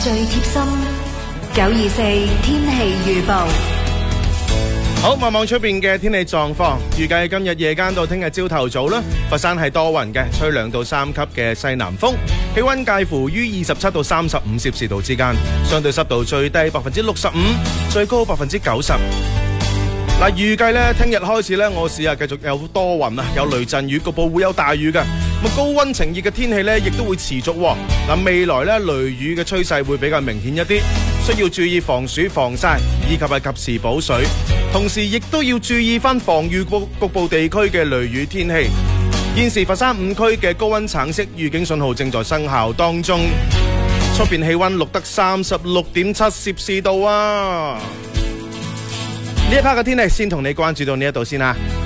最貼心924天氣預報。 好，望望出邊嘅天氣狀況，預計今日夜間到聽日朝頭早啦，佛山係多雲嘅，吹2到3級嘅西南風，氣溫介乎於27到35攝氏度之間，相對濕度最低65%，最高90%。嗱，預計咧聽日開始咧，我市繼續有多雲啊，有雷陣雨，局部會有大雨嘅。咁高溫晴熱嘅天氣咧，亦都會持續。嗱，未來咧雷雨嘅趨勢會比較明顯一啲，需要注意防暑防曬，以及係及時補水。同時亦都要注意翻防禦局部地區嘅雷雨天氣。現時佛山5區嘅高溫橙色預警信號正在生效當中，出邊氣溫錄得36.7攝氏度啊！呢一 part 嘅天氣先同你關注到呢一度先啦。